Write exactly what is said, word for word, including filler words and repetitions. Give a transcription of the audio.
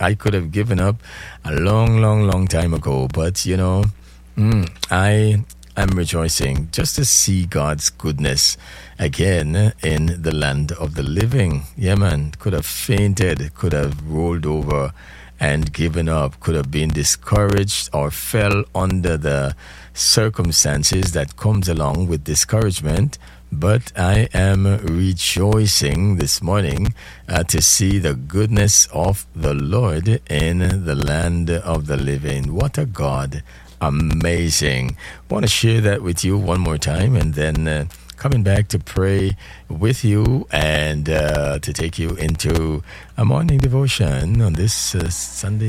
I could have given up a long, long, long time ago. But, you know, mm, I am rejoicing just to see God's goodness again in the land of the living. Yeah, man, could have fainted, could have rolled over and given up, could have been discouraged or fell under the circumstances that comes along with discouragement. But I am rejoicing this morning uh, to see the goodness of the Lord in the land of the living. What a God. Amazing. I want to share that with you one more time, and then uh, coming back to pray with you and uh, to take you into a morning devotion on this uh, Sunday